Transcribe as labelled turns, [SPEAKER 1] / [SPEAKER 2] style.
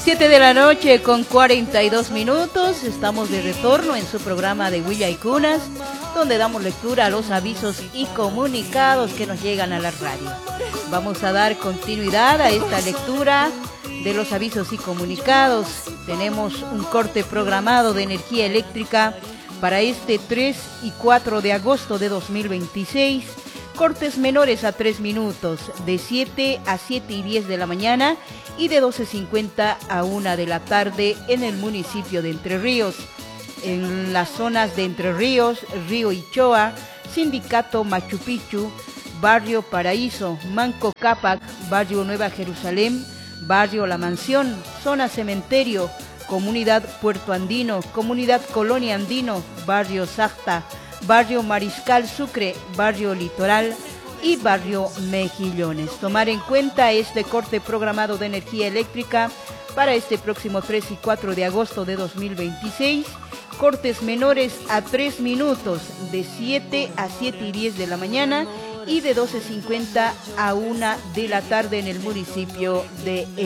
[SPEAKER 1] 7 de la noche con 42 minutos, estamos de retorno en su programa de Huilla y Cunas, donde damos lectura a los avisos y comunicados que nos llegan a la radio. Vamos a dar continuidad a esta lectura de los avisos y comunicados. Tenemos un corte programado de energía eléctrica para este 3 y 4 de agosto de 2026. Cortes menores a 3 minutos, de 7 a 7 y 10 de la mañana y de 12:50 a 1 de la tarde en el municipio de Entre Ríos. En las zonas de Entre Ríos, Río Ichoa, Sindicato Machu Picchu, Barrio Paraíso, Manco Cápac, Barrio Nueva Jerusalén, Barrio La Mansión, Zona Cementerio, Comunidad Puerto Andino, Comunidad Colonia Andino, Barrio Sacta, Barrio Mariscal Sucre, Barrio Litoral y Barrio Mejillones. Tomar en cuenta este corte programado de energía eléctrica para este próximo 3 y 4 de agosto de 2026. Cortes menores a 3 minutos, de 7 a 7 y 10 de la mañana y de 12:50 a 1 de la tarde en el municipio de